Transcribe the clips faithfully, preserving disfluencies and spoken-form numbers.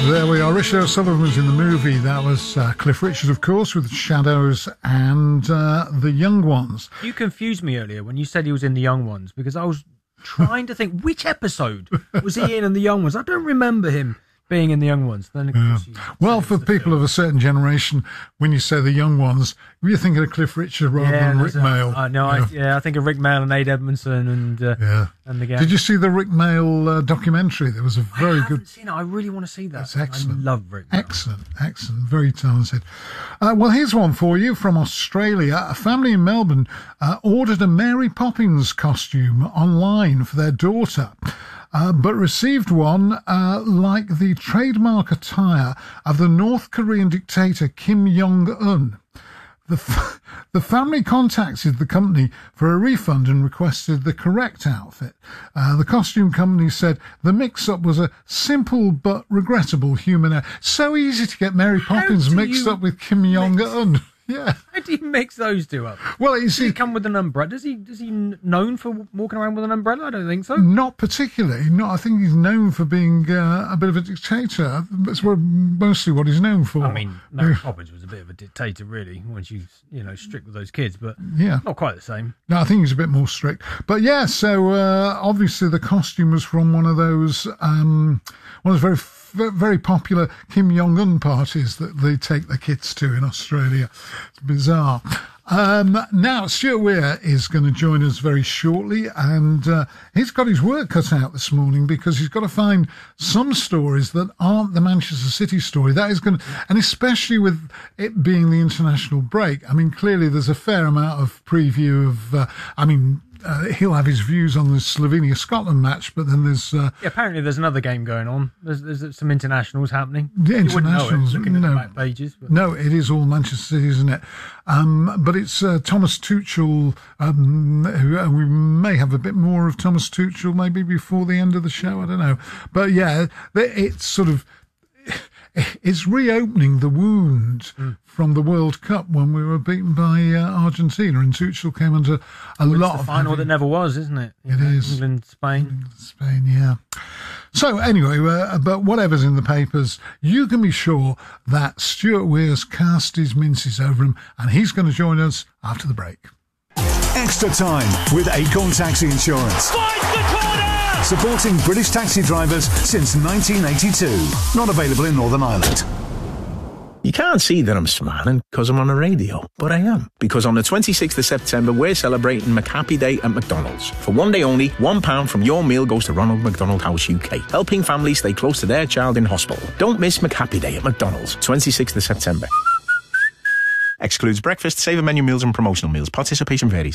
There we are. Richard O'Sullivan was in the movie. That was uh, Cliff Richard, of course, with Shadows and uh, The Young Ones. You confused me earlier when you said he was in The Young Ones, because I was trying to think, which episode was he in in The Young Ones? I don't remember him being in The Young Ones. Then, of course, yeah. Well, for people film. of a certain generation, when you say The Young Ones, you're thinking of Cliff Richard rather yeah, than Rick a, Mail. Uh, no, I, yeah, I think of Rick Mail and Ade Edmondson and uh, yeah. and the gang. Did you see the Rick Mail uh, documentary? There was a very I haven't good. Seen it. I really want to see that. That's excellent. I love Rick Mail. Excellent, excellent, very talented. Uh, well, here's one for you from Australia. A family in Melbourne uh, ordered a Mary Poppins costume online for their daughter. Uh, but received one uh, like the trademark attire of the North Korean dictator Kim Jong-un. The, f- the family contacted the company for a refund and requested the correct outfit. Uh, the costume company said the mix-up was a simple but regrettable human error. So easy to get Mary Poppins mixed up with Kim Jong-un. Yeah. How do you mix those two up? Well, you does see, he come with an umbrella? Does he? Is he known for walking around with an umbrella? I don't think so. Not particularly. No, I think he's known for being uh, a bit of a dictator. That's what, mostly what he's known for. I mean, Mary Poppins was a bit of a dictator, really, once you you know strict with those kids, but yeah, not quite the same. No, I think he's a bit more strict. But yeah, so uh, obviously the costume was from one of those um, one of those very. very popular Kim Jong-un parties that they take their kids to in Australia. It's bizarre. Um, now, Stuart Weir is going to join us very shortly, and uh, he's got his work cut out this morning because he's got to find some stories that aren't the Manchester City story. That is going to, and especially with it being the international break, I mean, clearly there's a fair amount of preview of, uh, I mean, Uh, he'll have his views on the Slovenia-Scotland match, but then there's... Uh, yeah, apparently there's another game going on. There's, there's some internationals happening. The internationals, you wouldn't know it, looking at no, the back pages. But. No, it is all Manchester City, isn't it? Um, but it's uh, Thomas Tuchel, um, who uh, we may have a bit more of Thomas Tuchel maybe before the end of the show, I don't know. But yeah, it's sort of... It's reopening the wound mm. from the World Cup when we were beaten by uh, Argentina, and Tuchel came under a well, lot it's the of final heavy... that never was, isn't it? You it know, is England, Spain, England, Spain, yeah. So anyway, uh, but whatever's in the papers, you can be sure that Stuart Weir's cast his minces over him, and he's going to join us after the break. Extra time with Acorn Taxi Insurance. Fight the corner! Supporting British taxi drivers since nineteen eighty-two. Not available in Northern Ireland. You can't see that I'm smiling because I'm on the radio, but I am. Because on the twenty-sixth of September, we're celebrating McHappy Day at McDonald's. For one day only, one pound from your meal goes to Ronald McDonald House U K, helping families stay close to their child in hospital. Don't miss McHappy Day at McDonald's, twenty-sixth of September. Excludes breakfast, saver menu meals and promotional meals. Participation varies.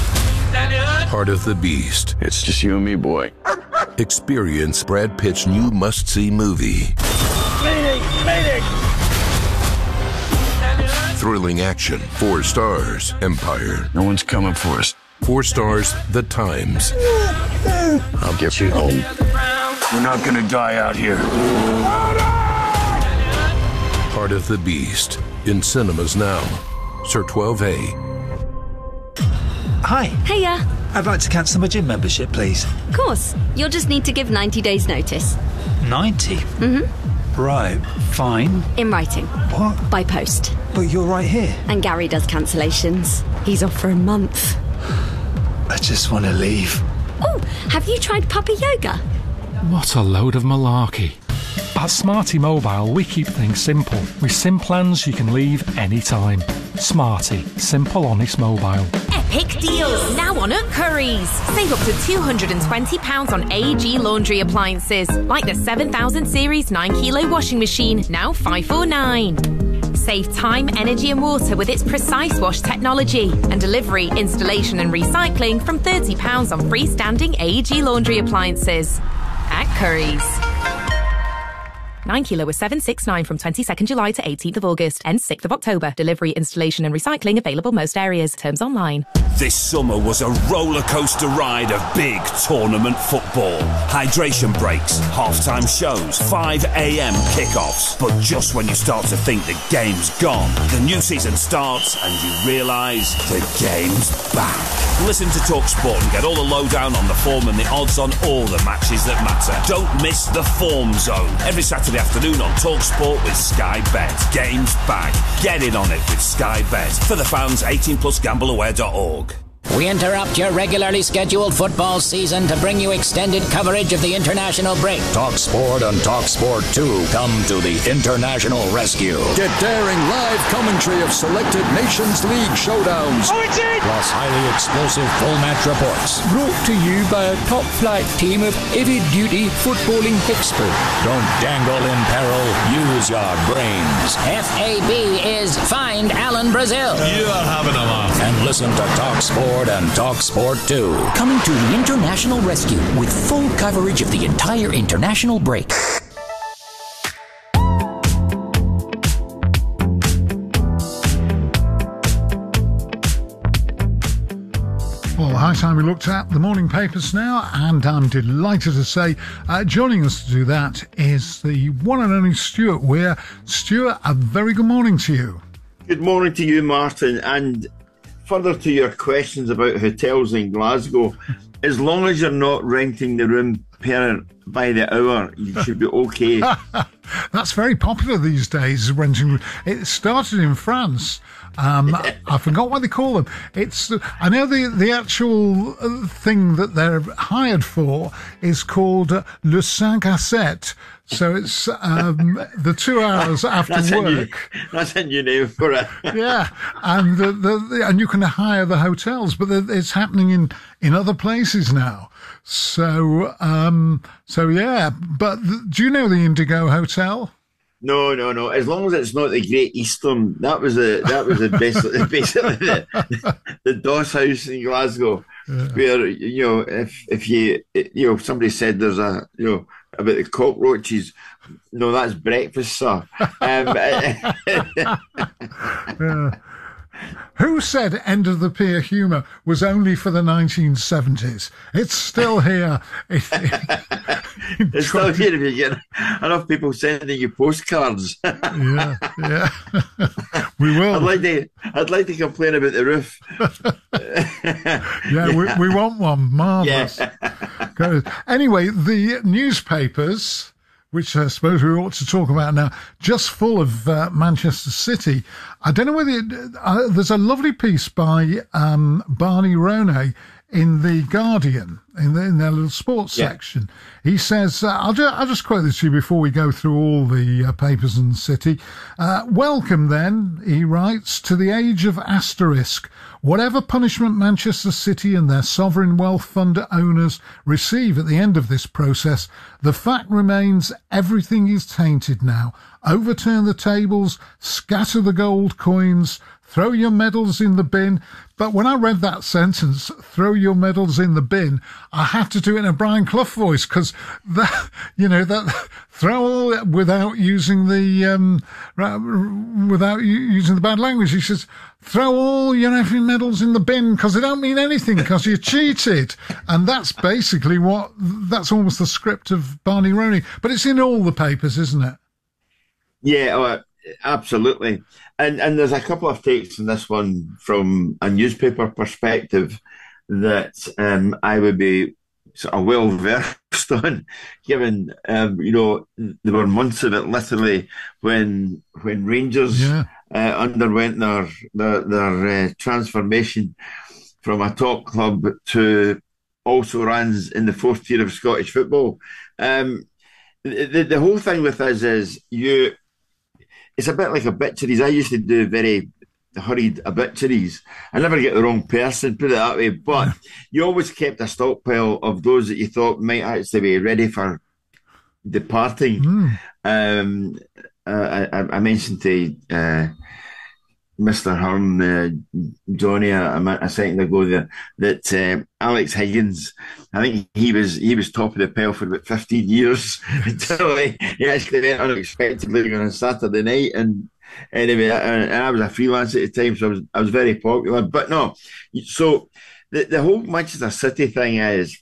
Part of the Beast. It's just you and me, boy. Experience Brad Pitt's new must-see movie. Bleeding! Bleeding! Thrilling action. Four stars. Empire. No one's coming for us. Four stars. The Times. I'll get you home. We're not gonna die out here. Part of the Beast. In cinemas now. Sir twelve A. Hi. Hiya. I'd like to cancel my gym membership, please. Of course. You'll just need to give ninety days notice. ninety? Mm-hmm. Right. Fine. In writing. What? By post. But you're right here. And Gary does cancellations. He's off for a month. I just want to leave. Oh, have you tried puppy yoga? What a load of malarkey. At Smarty Mobile, we keep things simple. With SIM plans you can leave anytime. Smarty. Simple, honest mobile. Epic deals now on at Currys. Save up to two hundred twenty pounds on A E G laundry appliances, like the seven thousand series nine kilo washing machine, now five four nine. Save time, energy and water with its Precise Wash technology, and delivery, installation and recycling from thirty pounds on freestanding A E G laundry appliances. At Currys. nine kilo was seven six nine from twenty-second July to eighteenth of August. Ends sixth of October. Delivery, installation and recycling available most areas. Terms online. This summer was a roller coaster ride of big tournament football. Hydration breaks, halftime shows, five a.m. kickoffs. But just when you start to think the game's gone, the new season starts and you realise the game's back. Listen to Talk Sport and get all the lowdown on the form and the odds on all the matches that matter. Don't miss the Form Zone every Saturday afternoon on TalkSport with Sky Bet. Games back. Get in on it with Sky Bet. For the fans, eighteen plus gamble aware dot org. We interrupt your regularly scheduled football season to bring you extended coverage of the international break. TalkSport and TalkSport two come to the international rescue. Get daring live commentary of selected Nations League showdowns. Oh, it's in! Plus highly explosive full match reports. Brought to you by a top-flight team of heavy-duty footballing experts. Don't dangle in peril. Use your brains. F A B is Find Alan Brazil. You're having a laugh. And listen to TalkSport and TalkSport two. Coming to the international rescue with full coverage of the entire international break. Well, high time we looked at the morning papers now, and I'm delighted to say uh, joining us to do that is the one and only Stuart Weir. Stuart, a very good morning to you. Good morning to you, Martin, and further to your questions about hotels in Glasgow, as long as you're not renting the room per by the hour, you should be okay. That's very popular these days, renting. It started in France. Um, I forgot what they call them. It's I know the the actual thing that they're hired for is called le cinq à sept. So it's um, the two hours after that's work. A new, that's a new name for it. Yeah, and the, the, the and you can hire the hotels, but the, it's happening in, in other places now. So um, so yeah. But the, do you know the Indigo Hotel? No, no, no. As long as it's not the Great Eastern, that was a that was a basically, basically the, the Doss House in Glasgow, yeah. Where you know if if you you know somebody said there's a you know about the cockroaches, no, that's breakfast, sir. Um, yeah. Who said End of the Pier humour was only for the nineteen seventies? It's still here. It, it, it's still here if you get enough people sending you postcards. yeah, yeah. We will. I'd like to. I'd like to complain about the roof. yeah, yeah. We, we want one. Marvellous. Yeah. Anyway, the newspapers, which I suppose we ought to talk about now, just full of uh, Manchester City. I don't know whether it, uh, there's a lovely piece by um, Barney Ronay in The Guardian, in, the, in their little sports yeah. section. He says, uh, I'll, ju- I'll just quote this to you before we go through all the uh, papers in the city. Uh, Welcome then, he writes, to the age of asterisk. Whatever punishment Manchester City and their sovereign wealth fund owners receive at the end of this process, the fact remains everything is tainted now. Overturn the tables, scatter the gold coins, throw your medals in the bin. But when I read that sentence, throw your medals in the bin, I had to do it in a Brian Clough voice, because that, you know, that throw all without using the, um, without using the bad language. He says, throw all your effing medals in the bin because they don't mean anything because you cheated. And that's basically what, that's almost the script of Barney Ronay. But it's in all the papers, isn't it? Yeah, oh, absolutely. And and there's a couple of takes in this one from a newspaper perspective that um, I would be sort of well versed on, given um, you know there were months of it literally when when Rangers yeah. uh, underwent their their, their uh, transformation from a top club to also runs in the fourth tier of Scottish football. Um, the the whole thing with us is you. It's a bit like obituaries. I used to do very hurried obituaries. I never get the wrong person, put it that way, but you always kept a stockpile of those that you thought might actually be ready for departing. Mm. Um, uh, I, I mentioned to uh, Mister Hearn, uh, Johnny, a, a second ago there, that uh, Alex Higgins, I think he was he was top of the pile for about fifteen years until he, he actually went unexpectedly on a Saturday night. And anyway, and I was a freelance at the time, so I was I was very popular. But no, so the the whole Manchester City thing is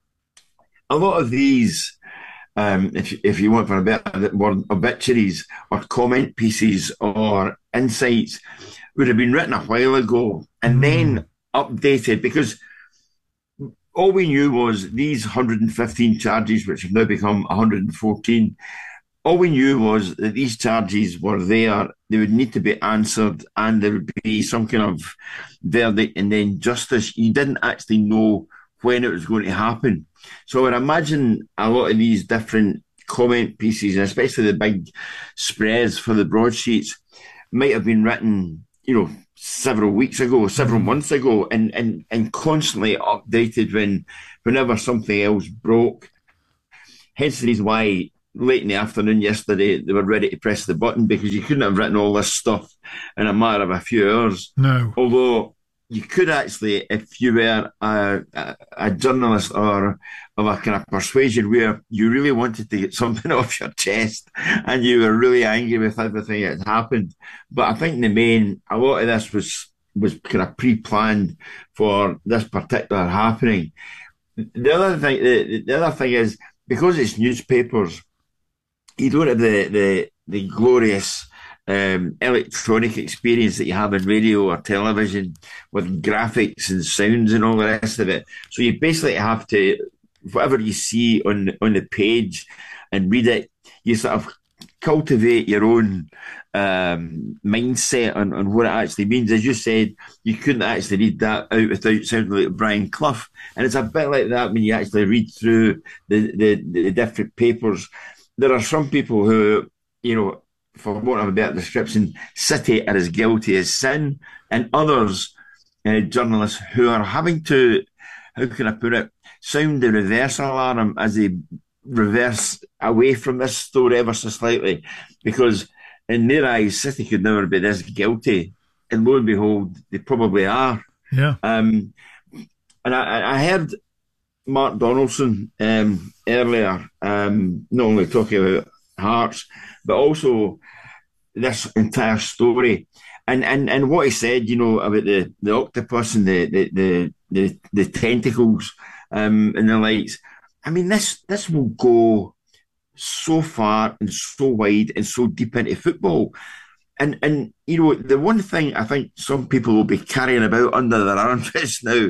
a lot of these. Um, if if you want for a bit more obituaries or comment pieces or insights would have been written a while ago and mm. then updated, because all we knew was these one hundred fifteen charges, which have now become one hundred fourteen, all we knew was that these charges were there. They would need to be answered, and there would be some kind of verdict and then justice. You didn't actually know when it was going to happen. So I would imagine a lot of these different comment pieces, and especially the big spreads for the broadsheets, might have been written, you know, several weeks ago, several months ago, and, and, and constantly updated when whenever something else broke. Hence the reason why late in the afternoon yesterday they were ready to press the button, because you couldn't have written all this stuff in a matter of a few hours. No. Although you could actually, if you were a, a, a journalist or of a kind of persuasion where you really wanted to get something off your chest and you were really angry with everything that had happened. But I think in the main, a lot of this was, was kind of pre-planned for this particular happening. The other thing, the, the other thing is, because it's newspapers, you don't have the, the, the glorious um, electronic experience that you have in radio or television with graphics and sounds and all the rest of it. So you basically have to, whatever you see on, on the page and read it, you sort of cultivate your own um, mindset on, on what it actually means. As you said, you couldn't actually read that out without sounding like Brian Clough. And it's a bit like that when you actually read through the, the, the different papers. There are some people who, you know, for want of a better description, City are as guilty as sin, and others, uh, journalists, who are having to, how can I put it, sound the reverse alarm as they reverse away from this story ever so slightly, because in their eyes, City could never be this guilty, and lo and behold, they probably are. Yeah. Um, and I, I heard Mark Donaldson um, earlier, um, not only talking about Hearts, but also this entire story, and and, and what he said, you know, about the, the octopus and the the the, the, the tentacles um, and the lights. I mean, this this will go so far and so wide and so deep into football. And, and you know, the one thing I think some people will be carrying about under their armpits now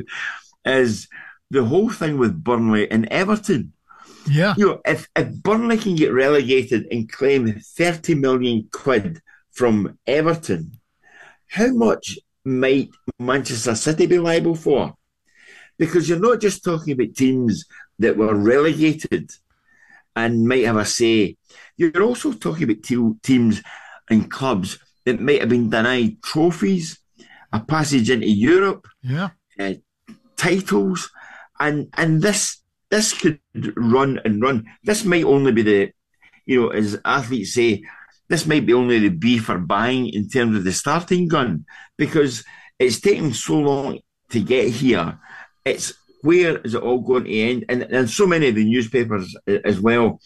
is the whole thing with Burnley and Everton. Yeah. You know, if, if Burnley can get relegated and claim thirty million quid from Everton, how much might Manchester City be liable for? Because you're not just talking about teams that were relegated and might have a say. You're also talking about te- teams and clubs that might have been denied trophies, a passage into Europe, yeah, uh, titles, and and this this could run and run. This might only be the, you know, as athletes say, this might be only the beef or bang in terms of the starting gun, because it's taken so long to get here. It's where is it all going to end? And, and so many of the newspapers as well,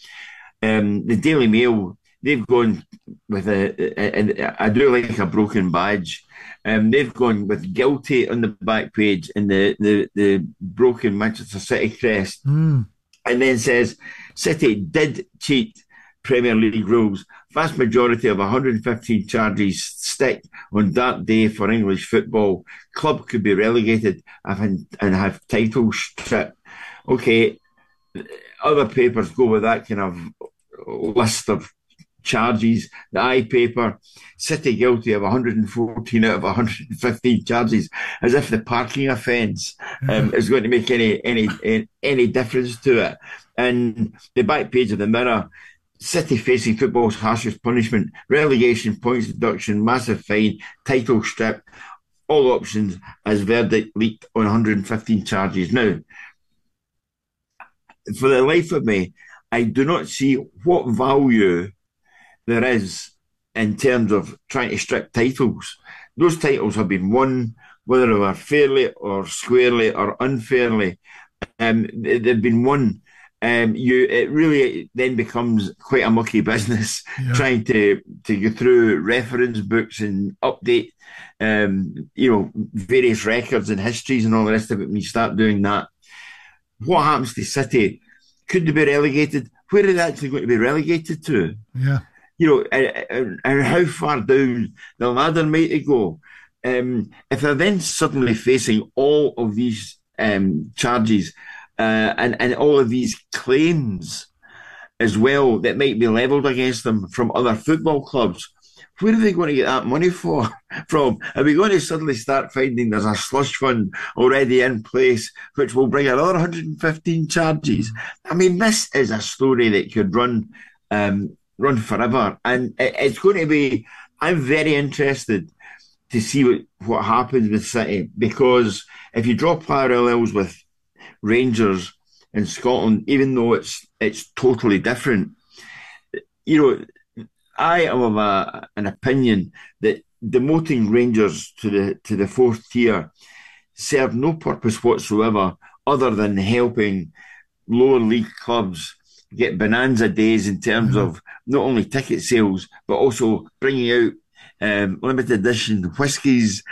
um, the Daily Mail, they've gone with a, and I do like a broken badge. Um, they've gone with guilty on the back page and the, the, the broken Manchester City crest. Mm. And then says, City did cheat Premier League rules. Vast majority of one hundred fifteen charges stick on that day for English football. Club could be relegated and have titles stripped. Okay, other papers go with that kind of list of charges. The I paper, City guilty of one hundred fourteen out of one hundred fifteen charges, as if the parking offence um, is going to make any any any difference to it. And the back page of the Mirror, City facing football's harshest punishment, relegation, points deduction, massive fine, title strip, all options as verdict leaked on one hundred fifteen charges. Now, for the life of me, I do not see what value there is in terms of trying to strip titles. Those titles have been won, whether they were fairly or squarely or unfairly. Um, they've been won. Um, you, it really then becomes quite a mucky business yeah. trying to, to go through reference books and update, um, you know, various records and histories and all the rest of it. When you start doing that, what happens to City? Could they be relegated? Where are they actually going to be relegated to? Yeah. You know, and, and how far down the ladder might they go? Um, if they're then suddenly facing all of these um, charges, Uh, and, and all of these claims, as well that might be levelled against them from other football clubs. Where are they going to get that money for? From? Are we going to suddenly start finding there's a slush fund already in place which will bring another one hundred fifteen charges? I mean, this is a story that could run um, run forever, and it, it's going to be. I'm very interested to see what, what happens with City, because if you draw parallels with Rangers in Scotland, even though it's it's totally different, you know. I am of a, an opinion that demoting Rangers to the to the fourth tier served no purpose whatsoever other than helping lower league clubs get bonanza days in terms mm-hmm. of not only ticket sales, but also bringing out um, limited edition whiskies,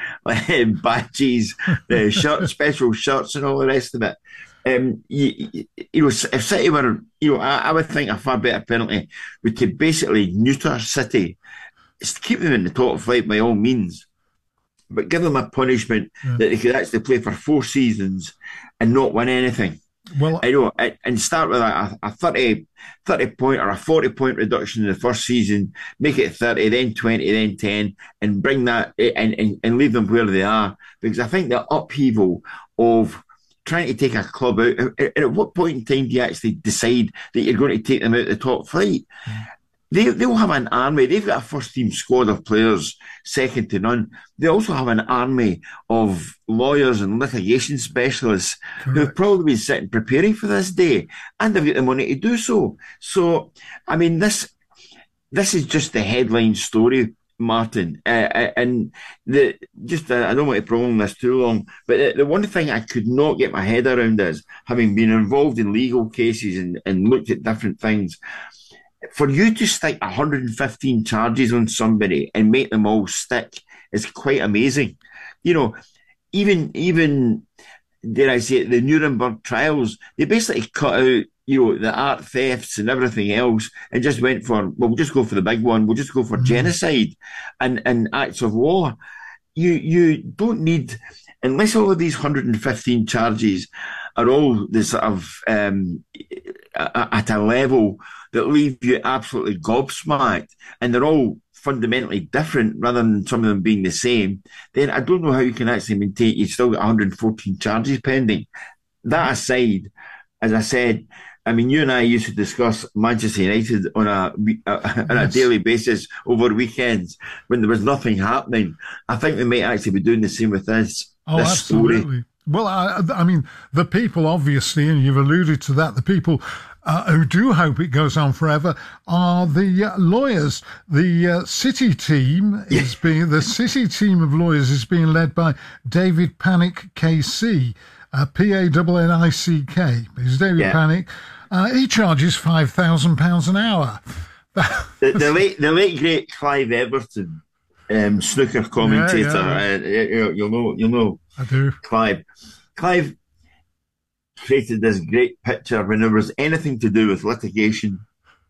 badges, uh, shirts, special shirts and all the rest of it. Um, you, you know, if City were, you know, I, I would think a far better penalty would to basically neuter City. It's to keep them in the top flight by all means, but give them a punishment yeah. that they could actually play for four seasons and not win anything. Well, I know, and start with a, a thirty, thirty point or a forty point reduction in the first season, make it thirty, then twenty, then ten, and bring that and, and, and leave them where they are. Because I think the upheaval of trying to take a club out, and at what point in time do you actually decide that you're going to take them out of the top flight? Mm. They, they'll have an army. They've got a first-team squad of players, second to none. They also have an army of lawyers and litigation specialists Correct. Who've probably been sitting preparing for this day, and they've got the money to do so. So, I mean, this this is just the headline story, Martin, uh, and the just uh, I don't want to prolong this too long, but the, the one thing I could not get my head around is, having been involved in legal cases and, and looked at different things, for you to stick one hundred fifteen charges on somebody and make them all stick is quite amazing. You know, even even dare I say it, the Nuremberg trials, they basically cut out, you know, the art thefts and everything else, and just went for, well, we'll just go for the big one. We'll just go for mm-hmm. genocide and, and acts of war. You you don't need, unless all of these one hundred fifteen charges are all the sort of um, at a level that leave you absolutely gobsmacked, and they're all fundamentally different rather than some of them being the same, then I don't know how you can actually maintain you've still got one hundred fourteen charges pending. That aside, as I said, I mean, you and I used to discuss Manchester United on a uh, on a yes. daily basis over weekends when there was nothing happening. I think we might actually be doing the same with this, oh, this absolutely. story. Well, I, I mean, the people, obviously, and you've alluded to that, the people uh, who do hope it goes on forever are the uh, lawyers. The uh, City team is being, the City team of lawyers is being led by David Panick K C, uh, P A N N I C K. It's David yeah. Panick. Uh, he charges five thousand pounds an hour. the, the late, the late great Clive Everton, um, snooker commentator. Yeah, yeah. Uh, you, you'll know, you'll know. I do. Clive. Clive created this great picture when there was anything to do with litigation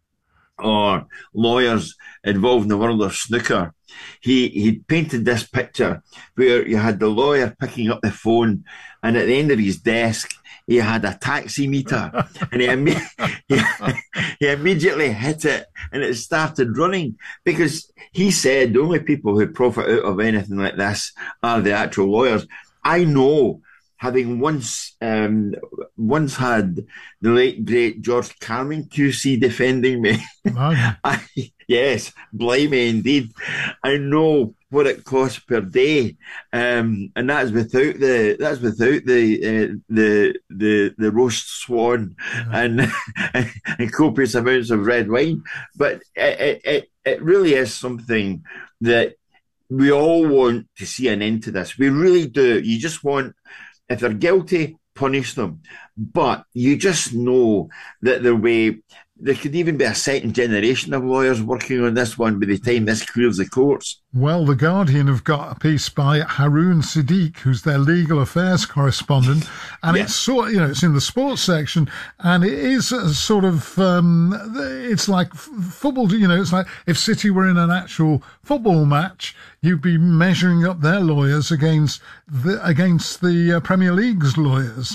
or lawyers involved in the world of snooker. He he painted this picture where you had the lawyer picking up the phone, and at the end of his desk he had a taxi meter, and he, imme- he, he immediately hit it, and it started running, because he said the only people who profit out of anything like this are the actual lawyers. I know, having once um, once had the late great George Carmen Q C defending me. I, yes, blimey indeed. I know what it costs per day, um, and that's without the that's without the uh, the the the roast swan mm-hmm. and, and and copious amounts of red wine. But it it it really is something that we all want to see an end to this. We really do. You just want, if they're guilty, punish them. But you just know that there way there could even be a second generation of lawyers working on this one by the time this clears the courts. Well, The Guardian have got a piece by Haroon Siddique, who's their legal affairs correspondent, and yeah. it's sort, you know, it's in the sports section, and it is a sort of, um, it's like football. You know, it's like if City were in an actual football match, you'd be measuring up their lawyers against the against the uh, Premier League's lawyers.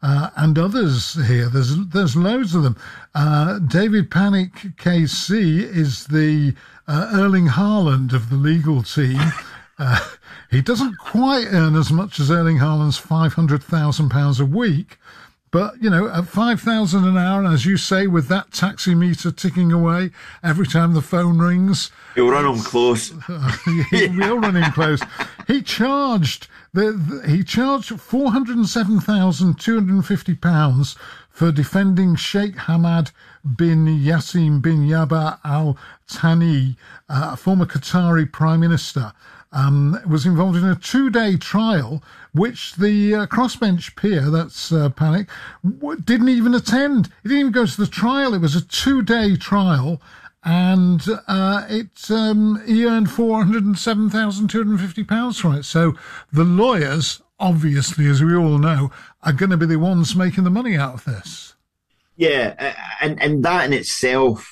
uh, and others here. There's there's loads of them. Uh, David Panic K C is the uh, Erling Haaland of the legal team. Uh, he doesn't quite earn as much as Erling Haaland's five hundred thousand pounds a week. But, you know, at five thousand pounds an hour, and as you say, with that taxi meter ticking away every time the phone rings. He'll run him close. He will run him close. He charged, the, the, he charged four hundred seven thousand two hundred fifty pounds for defending Sheikh Hamad bin Yassim bin Yaba Al Thani, uh, a former Qatari Prime Minister. Um, was involved in a two-day trial, which the uh, crossbench peer, that's uh, Panic, w- didn't even attend. He didn't even go to the trial. It was a two-day trial, and uh, it um, he earned four hundred seven thousand two hundred fifty pounds from it. So the lawyers, obviously, as we all know, are going to be the ones making the money out of this. Yeah, and, and that in itself...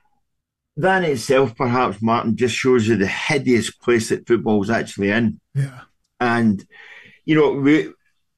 That in itself, perhaps, Martin, just shows you the hideous place that football's actually in. Yeah. And, you know, we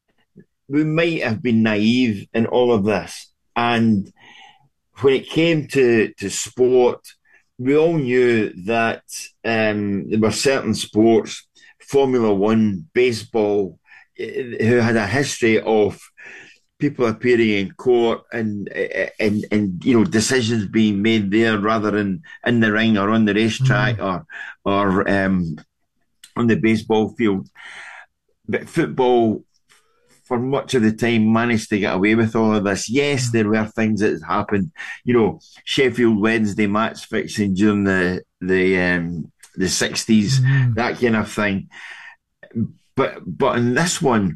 we might have been naive in all of this. And when it came to, to sport, we all knew that um, there were certain sports, Formula One, baseball, who had a history of people appearing in court and, and, and, you know, decisions being made there rather than in the ring or on the racetrack mm. or, or, um, on the baseball field. But football, for much of the time, managed to get away with all of this. Yes, there were things that happened, you know, Sheffield Wednesday match fixing during the, the, um, the sixties, mm. that kind of thing. But, but in this one,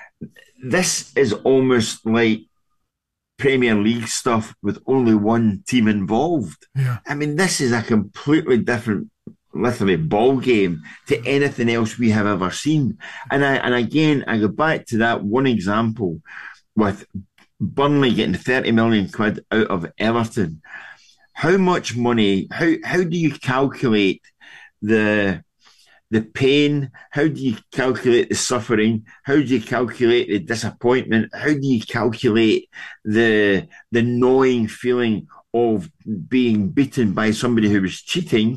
this is almost like Premier League stuff with only one team involved. Yeah. I mean, this is a completely different, literally, ball game to anything else we have ever seen. And I, and again, I go back to that one example with Burnley getting thirty million quid out of Everton. How much money, how, how do you calculate the... the pain? How do you calculate the suffering? How do you calculate the disappointment? How do you calculate the the gnawing feeling of being beaten by somebody who was cheating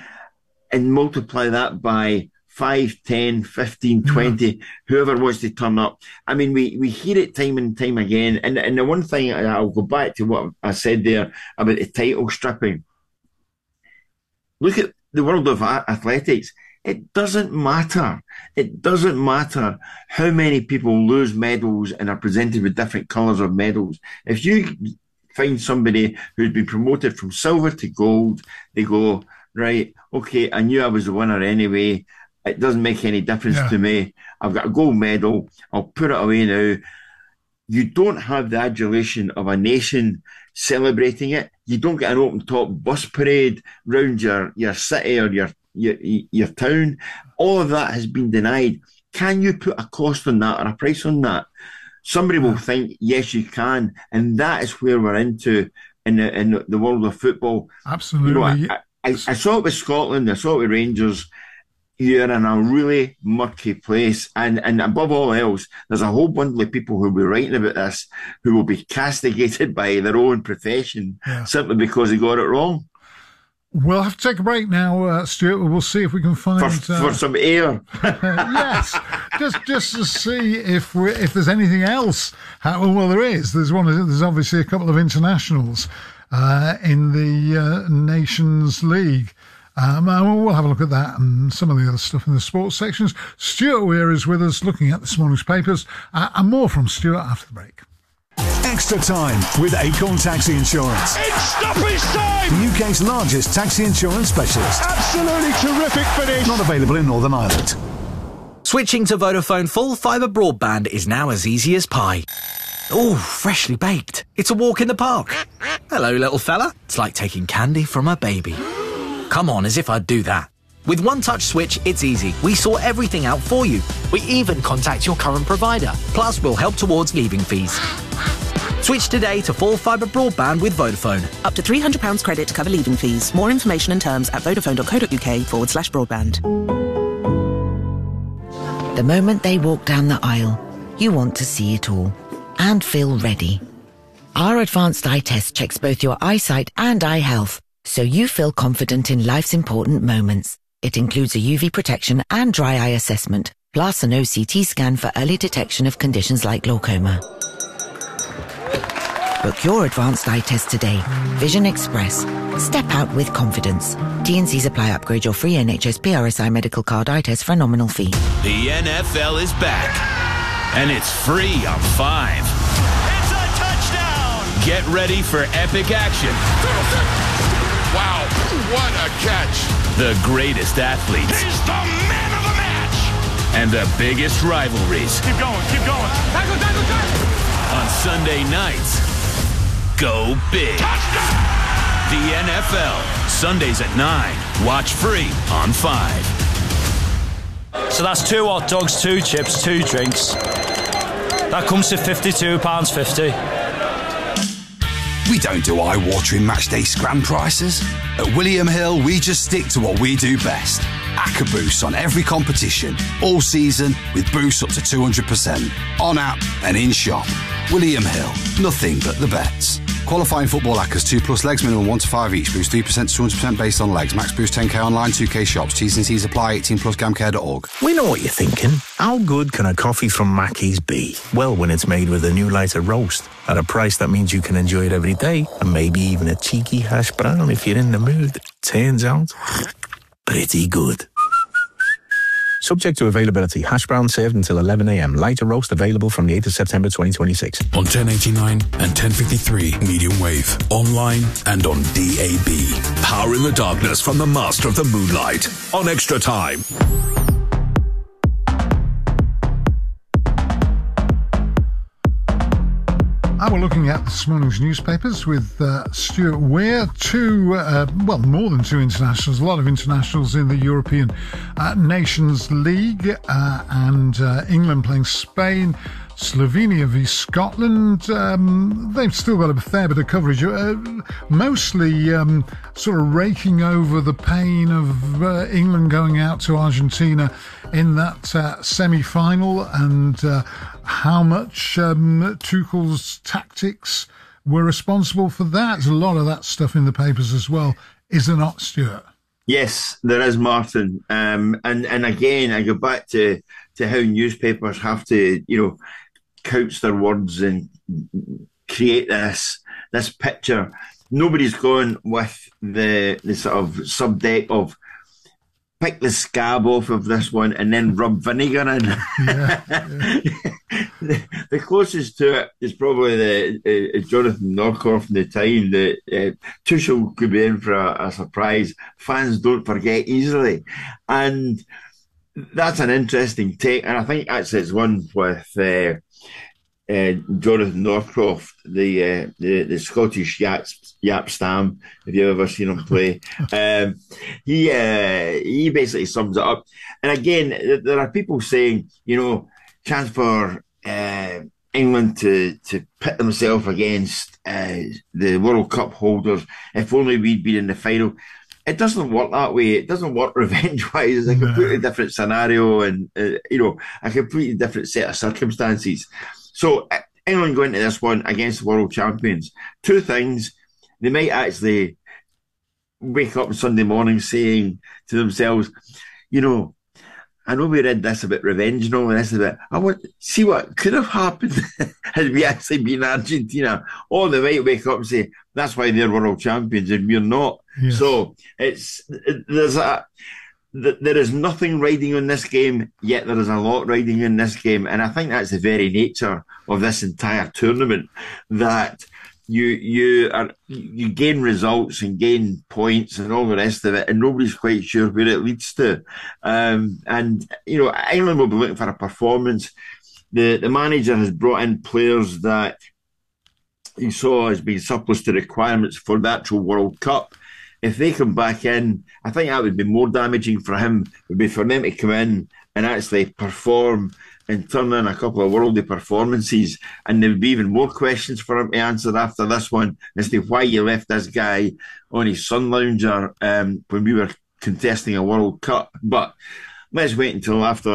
and multiply that by five, ten, fifteen, twenty, mm. whoever wants to turn up? I mean, we, we hear it time and time again. And, and the one thing, I'll go back to what I said there about the title stripping. Look at the world of athletics. It doesn't matter. It doesn't matter how many people lose medals and are presented with different colours of medals. If you find somebody who's been promoted from silver to gold, they go, right, okay, I knew I was the winner anyway. It doesn't make any difference yeah. to me. I've got a gold medal. I'll put it away now. You don't have the adulation of a nation celebrating it. You don't get an open-top bus parade round your, your city or your Your, your town. All of that has been denied. Can you put a cost on that or a price on that? Somebody will think, yes, you can. And that is where we're into in the, in the world of football. Absolutely. You know, I, I, I saw it with Scotland. I saw it with Rangers. You're in a really murky place. And, and above all else, there's a whole bundle of people who will be writing about this who will be castigated by their own profession yeah. simply because they got it wrong. We'll have to take a break now, uh, Stuart. We'll see if we can find for, uh, for some air. yes, just just to see if we if there's anything else. How, well, there is. There's one. There's obviously a couple of internationals uh, in the uh, Nations League. Um, and we'll have a look at that and some of the other stuff in the sports sections. Stuart Weir is with us, looking at this morning's papers, uh, and more from Stuart after the break. Extra time with Acorn Taxi Insurance. It's stoppage time! The U K's largest taxi insurance specialist. Absolutely terrific finish! Not available in Northern Ireland. Switching to Vodafone full fibre broadband is now as easy as pie. Ooh, freshly baked. It's a walk in the park. Hello, little fella. It's like taking candy from a baby. Come on, as if I'd do that. With One Touch Switch, it's easy. We sort everything out for you. We even contact your current provider. Plus, we'll help towards leaving fees. Switch today to full fibre broadband with Vodafone. Up to three hundred pounds credit to cover leaving fees. More information and terms at vodafone.co.uk forward slash broadband. The moment they walk down the aisle, you want to see it all. and feel ready. Our advanced eye test checks both your eyesight and eye health, so you feel confident in life's important moments. It includes a U V protection and dry eye assessment, plus an O C T scan for early detection of conditions like glaucoma. Book your advanced eye test today. Vision Express. Step out with confidence. T and C's apply. Upgrade your free N H S P R S I medical card eye test for a nominal fee. The N F L is back, and it's free on Five. It's a touchdown! Get ready for epic action. Wow, what a catch! The greatest athletes. He's the man of the match! And the biggest rivalries. Keep going, keep going. Tackle, tackle, tackle! On Sunday nights, go big. Touchdown! The N F L, Sundays at nine. Watch free on Five. So that's two hot dogs, two chips, two drinks. That comes to fifty-two pounds fifty. We don't do eye-watering matchday scram prices. At William Hill, we just stick to what we do best. Acca boosts on every competition, all season, with boosts up to two hundred percent. On app and in shop. William Hill, nothing but the bets. Qualifying football accas, two plus legs, minimum one to five each. Boost three percent to two hundred percent based on legs. Max boost ten k online, two k shops. T's and C's apply, eighteen plus gamcare dot org. We know what you're thinking. How good can a coffee from Mackey's be? Well, when it's made with a new lighter roast at a price that means you can enjoy it every day, and maybe even a cheeky hash brown if you're in the mood. Turns out, pretty good. Subject to availability. Hash brown served until eleven a.m. Lighter roast available from the eighth of September twenty twenty-six. On ten eighty-nine and ten fifty-three medium wave. Online and on D A B. Power in the darkness from the master of the moonlight. On Extra Time. I we're looking at this morning's newspapers with uh, Stuart Weir. Two, uh, well, more than two internationals, a lot of internationals in the European uh, Nations League, uh, and uh, England playing Spain, Slovenia v Scotland. Um, they've still got a fair bit of coverage, uh, mostly um, sort of raking over the pain of uh, England going out to Argentina in that uh, semi-final, and uh, how much um, Tuchel's tactics were responsible for that. There's a lot of that stuff in the papers as well, is there not, Stuart? Yes, there is, Martin. Um, and, and again, I go back to, to how newspapers have to, you know, couch their words and create this this picture. Nobody's going with the, the sort of subdeck of pick the scab off of this one and then rub vinegar in. Yeah, yeah. the, the closest to it is probably the uh, Jonathan Northcroft in the time that uh, Tuchel could be in for a, a surprise. Fans don't forget easily. And that's an interesting take. And I think actually it's one with uh, uh, Jonathan Northcroft, the, uh, the the Scottish Yap, Yap Stam, if you've ever seen him play. um, he uh, he basically sums it up. And again, there are people saying, you know, chance for uh, England to, to pit themselves against uh, the World Cup holders. If only we'd been in the final. It doesn't work that way. It doesn't work revenge-wise. It's a completely different scenario and, uh, you know, a completely different set of circumstances. So England going to this one against the world champions. Two things. They might actually wake up on Sunday morning saying to themselves, you know, I know we read this about revenge and all this about, I want see what could have happened had we actually been Argentina. Or they might wake up and say, that's why they're world champions and we're not. Yes. So it's there's a there is nothing riding on this game, yet there is a lot riding in this game. And I think that's the very nature of this entire tournament, that you you are you gain results and gain points and all the rest of it, and nobody's quite sure where it leads to. Um, and you know, England will be looking for a performance. The the manager has brought in players that he saw as being surplus to requirements for the actual World Cup. If they come back in, I think that would be more damaging for him. It would be for them to come in and actually perform and turn in a couple of worldly performances, and there would be even more questions for him to answer after this one as to why you left this guy on his sun lounger um, when we were contesting a World Cup. But let's wait until after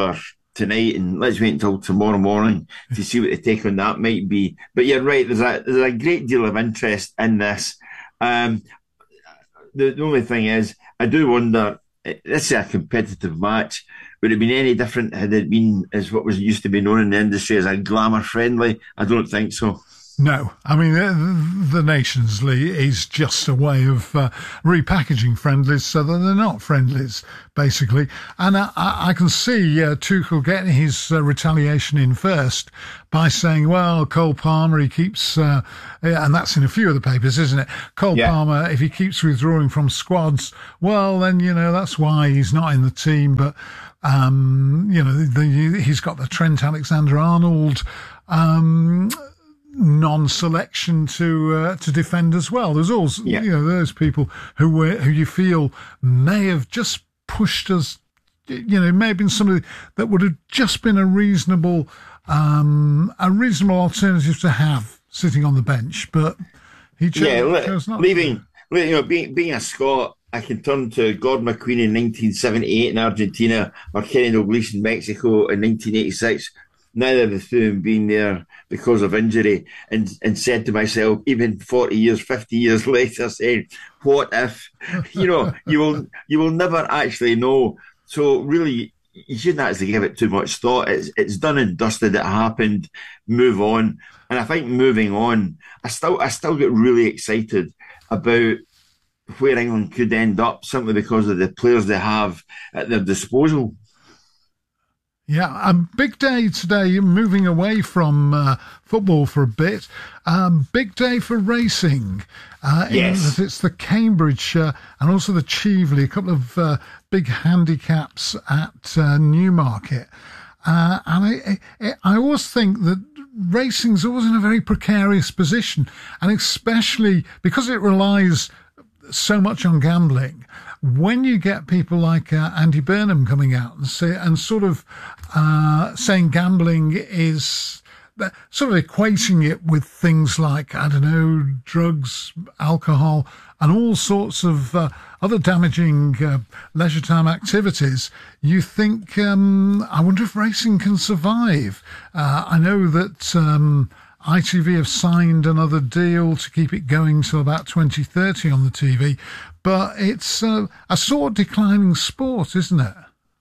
tonight, and let's wait until tomorrow morning to see what the take on that might be. But you're right, there's a there's a great deal of interest in this. Um, the, the only thing is, I do wonder, this is a competitive match. Would it have been any different had it been as what was used to be known in the industry as a glamour friendly? I don't think so. No, I mean, the, the Nations League is just a way of uh, repackaging friendlies so that they're not friendlies, basically. And I, I can see uh, Tuchel getting his uh, retaliation in first by saying, well, Cole Palmer, he keeps, uh, and that's in a few of the papers, isn't it? Cole yeah. Palmer, if he keeps withdrawing from squads, well, then, you know, that's why he's not in the team. But, um, you know, the, he's got the Trent Alexander-Arnold um non-selection to uh, to defend as well. There's also yeah. you know those people who were who you feel may have just pushed us. You know, it may have been somebody that would have just been a reasonable um, a reasonable alternative to have sitting on the bench, but he chose, yeah, le- chose not. Leaving, you know, being being a Scot, I can turn to Gordon McQueen in nineteen seventy-eight in Argentina or Kenny Dalglish in Mexico in nineteen eighty-six. Neither of the two being there because of injury, and, and said to myself, even forty years, fifty years later, saying, what if? You know, you will you will never actually know. So really, you shouldn't actually give it too much thought. It's it's done and dusted. It happened. Move on. And I think moving on, I still I still get really excited about where England could end up simply because of the players they have at their disposal. Yeah, a big day today, moving away from uh, football for a bit. Um, big day for racing. Uh, yes. It's the Cambridge uh, and also the Cheveley, a couple of uh, big handicaps at uh, Newmarket. Uh, and I, I, I always think that racing's always in a very precarious position, and especially because it relies so much on gambling. When you get people like uh, Andy Burnham coming out and say and sort of uh, saying gambling is sort of equating it with things like, I don't know, drugs, alcohol, and all sorts of uh, other damaging uh, leisure time activities, you think, um, I wonder if racing can survive. Uh, I know that Um, I T V have signed another deal to keep it going till about twenty thirty on the T V, but it's uh, a sort of declining sport, isn't it?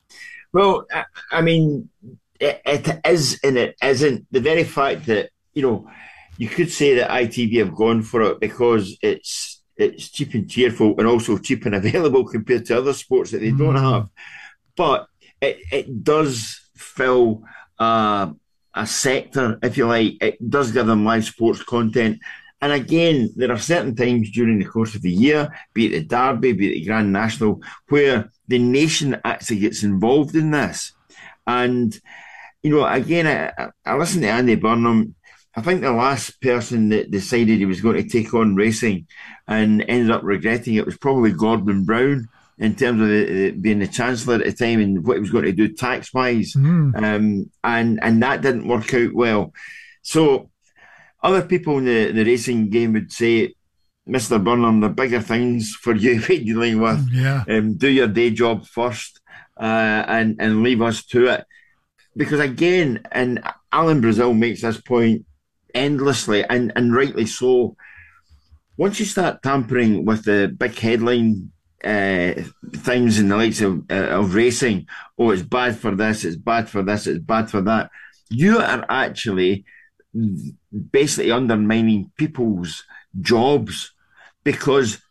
Well, I, I mean, it, it is and it isn't. The very fact that, you know, you could say that I T V have gone for it because it's it's cheap and cheerful and also cheap and available compared to other sports that they mm. don't have. But it, it does fill uh, a sector, if you like. It does give them live sports content. And again, there are certain times during the course of the year, be it the Derby, be it the Grand National, where the nation actually gets involved in this. And, you know, again, I, I listened to Andy Burnham. I think the last person that decided he was going to take on racing and ended up regretting it was probably Gordon Brown, in terms of the, the, being the Chancellor at the time and what he was going to do tax-wise. Mm. Um, and, and that didn't work out well. So other people in the, the racing game would say, Mister Burnham, there are bigger things for you to be dealing with. Yeah. Um, do your day job first uh, and, and leave us to it. Because again, and Alan Brazil makes this point endlessly, and, and rightly so, once you start tampering with the big headline Uh, things in the likes of, uh, of racing, oh, it's bad for this, it's bad for this, it's bad for that, you are actually basically undermining people's jobs, because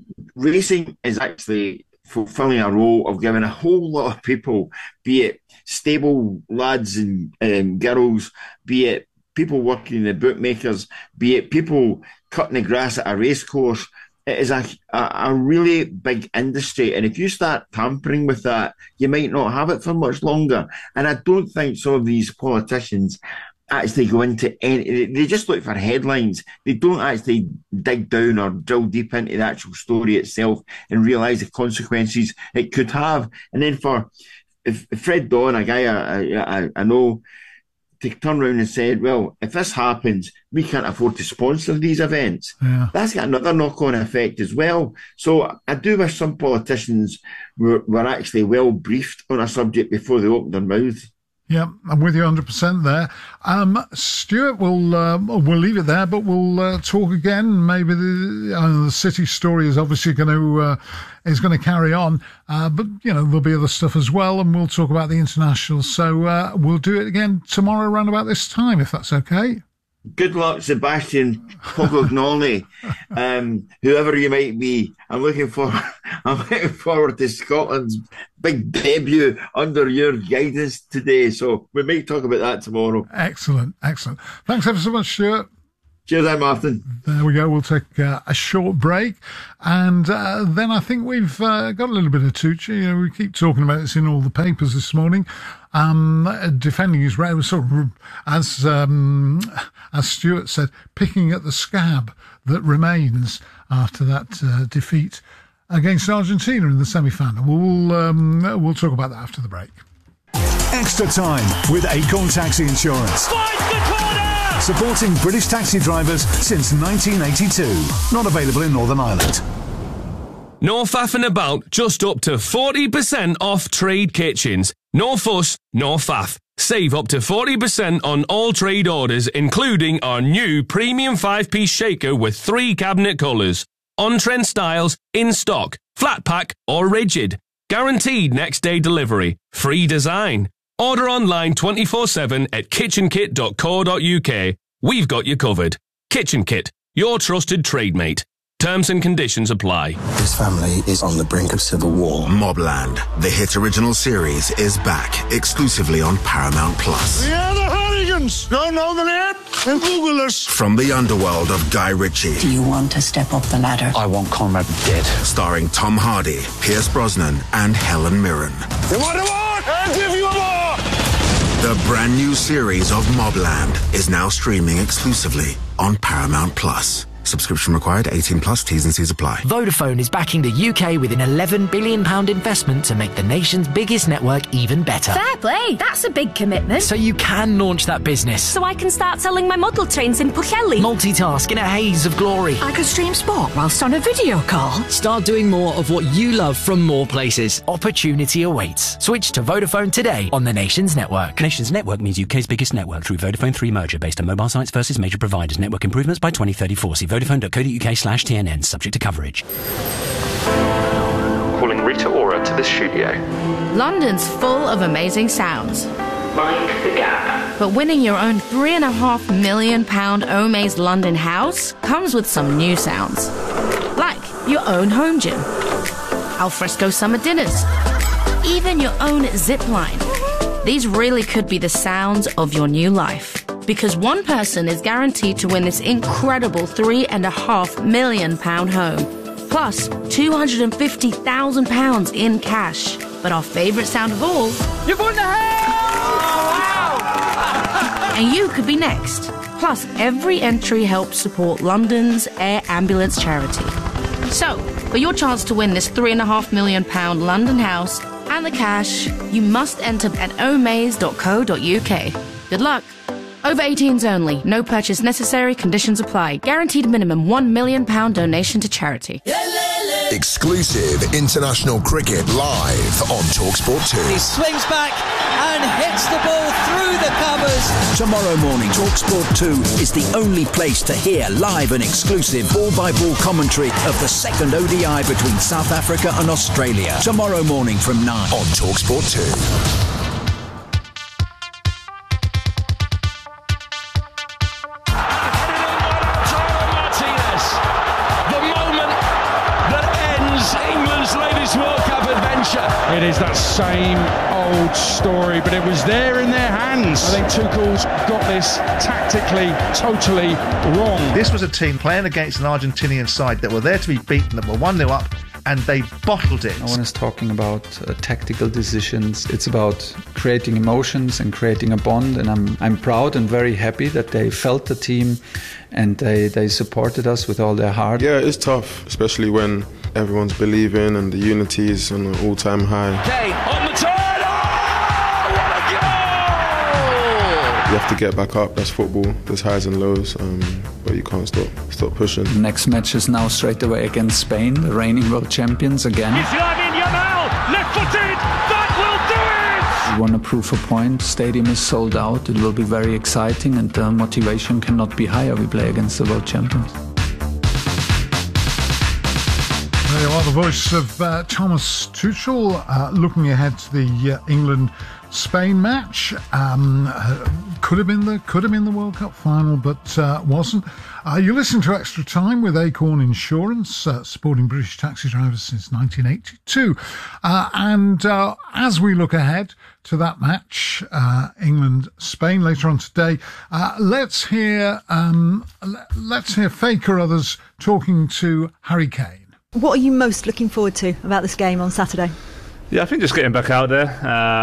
racing is actually fulfilling a role of giving a whole lot of people, be it stable lads and um, girls, be it people working in the bookmakers, be it people cutting the grass at a race course. It is a, a, a really big industry. And if you start tampering with that, you might not have it for much longer. And I don't think some of these politicians actually go into any, they just look for headlines. They don't actually dig down or drill deep into the actual story itself and realise the consequences it could have. And then for if Fred Dawn, a guy I, I, I know, to turn around and said, well, if this happens, we can't afford to sponsor these events. Yeah. That's got another knock-on effect as well. So I do wish some politicians were, were actually well briefed on a subject before they opened their mouths. Yeah, I'm with you one hundred percent there. Um, Stuart, we'll uh, we'll leave it there, but we'll uh, talk again. Maybe the, uh, the City story is obviously going to uh, is going to carry on, uh, but you know there'll be other stuff as well, and we'll talk about the international. So uh, we'll do it again tomorrow around about this time, if that's okay. Good luck, Sebastian Pocognoni, um, whoever you might be. I'm looking forward. I'm looking forward to Scotland's big debut under your guidance today. So we might talk about that tomorrow. Excellent, excellent. Thanks ever so much, Stuart. Cheers, I'm Martin. There we go. We'll take uh, a short break, and uh, then I think we've uh, got a little bit of Tucci. You know, we keep talking about this in all the papers this morning. Um, defending his right, sort of, as um, as Stuart said, picking at the scab that remains after that uh, defeat against Argentina in the semi-final. We'll um, we'll talk about that after the break. Extra time with Acorn Taxi Insurance. Fight the corner! Supporting British taxi drivers since nineteen eighty-two. Not available in Northern Ireland. No faffing about, just up to forty percent off trade kitchens. No fuss, no faff. Save up to forty percent on all trade orders, including our new premium five-piece shaker with three cabinet colours. On-trend styles, in stock, flat pack or rigid. Guaranteed next day delivery. Free design. Order online twenty-four seven at kitchen kit dot co dot uk. We've got you covered. Kitchen Kit, your trusted trade mate. Terms and conditions apply. This family is on the brink of civil war. Mobland, the hit original series, is back exclusively on Paramount Plus. We are the Hooligans. Don't know the name? Then Google us. From the underworld of Guy Ritchie. Do you want to step up the ladder? I want Conrad dead. Starring Tom Hardy, Pierce Brosnan, and Helen Mirren. You want a war? I'll give you a war. The brand new series of Mobland is now streaming exclusively on Paramount Plus. Subscription required, eighteen plus, T's and C's apply. Vodafone is backing the U K with an eleven billion pounds investment to make the nation's biggest network even better. Fair play, that's a big commitment. So you can launch that business. So I can start selling my model trains in Pwllheli. Multitask in a haze of glory. I could stream sport whilst on a video call. Start doing more of what you love from more places. Opportunity awaits. Switch to Vodafone today on the nation's network. Nation's network means U K's biggest network through Vodafone three merger based on mobile sites versus major providers. Network improvements by twenty thirty-four. See vodafone dot co dot uk slash T N N, subject to coverage. Calling Rita Ora to the studio. London's full of amazing sounds. Mind the gap. But winning your own three and a half million pound Omaze London house comes with some new sounds. Like your own home gym, alfresco summer dinners, even your own zip line. These really could be the sounds of your new life. Because one person is guaranteed to win this incredible three and a half million pound home. Plus, two hundred fifty thousand pounds in cash. But our favourite sound of all... You've won the house! Wow! And you could be next. Plus, every entry helps support London's Air Ambulance charity. So, for your chance to win this three and a half million pound London house and the cash, you must enter at omaze dot co dot uk. Good luck. Over eighteens only. No purchase necessary. Conditions apply. Guaranteed minimum one million pound donation to charity. Exclusive international cricket live on TalkSport two. He swings back and hits the ball through the covers. Tomorrow morning, TalkSport two is the only place to hear live and exclusive ball-by-ball commentary of the second O D I between South Africa and Australia. Tomorrow morning from nine on TalkSport two. It is that same old story, but it was there in their hands. I think Tuchel's got this tactically totally wrong. This was a team playing against an Argentinian side that were there to be beaten, that were one nil up, and they bottled it. No one is talking about uh, tactical decisions. It's about creating emotions and creating a bond, and I'm I'm proud and very happy that they felt the team and they, they supported us with all their heart. Yeah, it's tough, especially when everyone's believing and the unity is on an all-time high. Kane on the turn! Oh, what a goal! You have to get back up. That's football. There's highs and lows, um, but you can't stop stop pushing. The next match is now straight away against Spain, the reigning world champions again. Yamin Yamal, left-footed, that will do it! want to prove a point. Stadium is sold out. It will be very exciting, and the motivation cannot be higher. We play against the world champions. There you are, the voice of uh, Thomas Tuchel, uh, looking ahead to the uh, England-Spain match. Um, uh, could have been the could have been the World Cup final, but uh, wasn't. Uh, you listen to Extra Time with Acorn Insurance, uh, supporting British taxi drivers since nineteen eighty-two. Uh, and uh, as we look ahead to that match, uh, England-Spain later on today, uh, let's hear um, let's hear Faye Carruthers talking to Harry Kane. What are you most looking forward to about this game on Saturday? Yeah, I think just getting back out there. Uh,